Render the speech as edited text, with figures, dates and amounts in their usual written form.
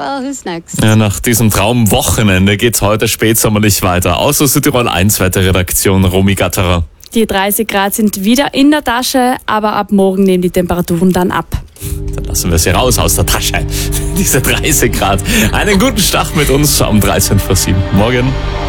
well, who's next? Ja, nach diesem Traumwochenende geht's heute spätsommerlich weiter. Aus Südtirol 1 Wetterredaktion Romy Gatterer. Die 30 Grad sind wieder in der Tasche, aber ab morgen nehmen die Temperaturen dann ab. Dann lassen wir sie raus aus der Tasche. Diese 30 Grad. Einen guten Start mit uns um 13:07. Morgen.